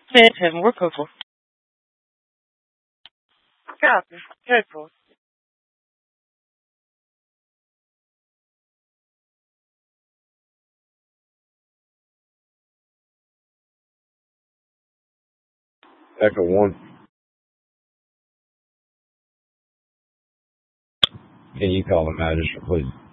10-10, we're purple. Copy. Purple. Echo 1. Can you call the magistrate, please?